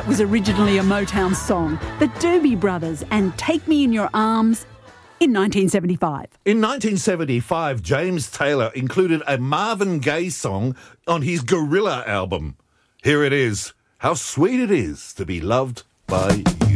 was originally a Motown song, the Doobie Brothers and Take Me in Your Arms in 1975. In 1975, James Taylor included a Marvin Gaye song on his Gorilla album. Here it is, How Sweet It Is to Be Loved by You.